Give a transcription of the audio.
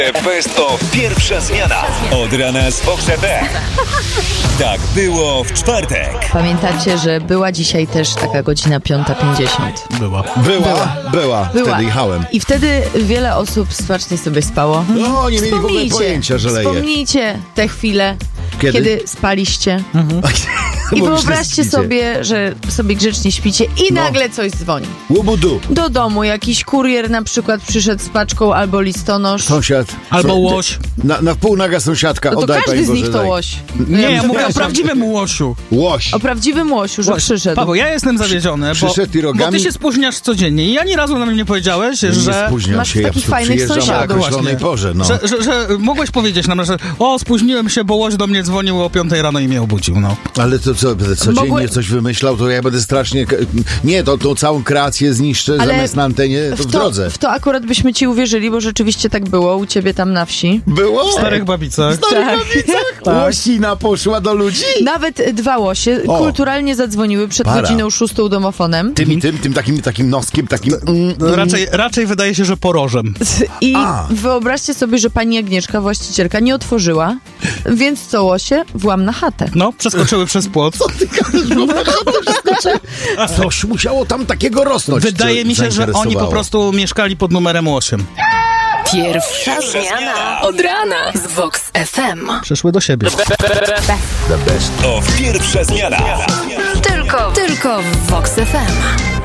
Best of pierwsza zmiana. Od rana z Fox FM. Tak było w czwartek. Pamiętacie, że była dzisiaj też taka godzina 5:50? Była. Wtedy jechałem. I wtedy wiele osób smacznie sobie spało. No, nie mieli w ogóle pojęcia, że leje. Wspomnijcie te chwile, kiedy spaliście. I Bo wyobraźcie śpicie. sobie, że sobie grzecznie śpicie i nagle coś dzwoni. Łubudu. Do domu jakiś kurier na przykład przyszedł z paczką albo listonosz. Sąsiad. Albo łoś. Na wpół naga sąsiadka. No to Oddaj, każdy Pani z nich Boże, to daj. łoś. Nie, ja mówię o przepraszam. prawdziwym łosiu. Łoś. O prawdziwym łosiu, że przyszedł. Paweł, ja jestem zawiedziony, Przyszedł i bo rogami. ty się spóźniasz codziennie i ani razu na mnie nie powiedziałeś, Nie że... spóźniam masz się, ja takich tu fajnych przyjeżdżam o sąsiadów. określonej Właśnie. porze, no. Że mogłeś powiedzieć nam, że spóźniłem się, bo łoś do mnie dzwonił o 5 rano i mnie obudził, no. Ale to co, będę codziennie Mogły- coś wymyślał, to ja będę strasznie... Nie, to całą kreację zniszczę Ale zamiast na antenie, to w drodze. W to akurat byśmy ci uwierzyli, bo rzeczywiście tak było u ciebie tam na wsi. Było? W Starych Babicach. Tak. Łosina poszła do ludzi? Nawet dwa łosie O. kulturalnie zadzwoniły przed Para. godziną 6 domofonem. Tym takim noskiem, takim... No, raczej wydaje się, że porożem. I A. wyobraźcie sobie, że pani Agnieszka, właścicielka, nie otworzyła, więc co łosie? Włam na chatę. No, przeskoczyły przez płot. Coś musiało tam takiego rosnąć. Wydaje co mi się, że oni po zainteresowało. prostu mieszkali pod numerem 8. Pierwsza zmiana od rana z Vox FM. Przeszły do siebie. The Best of pierwsza zmiana. Tylko w Vox FM.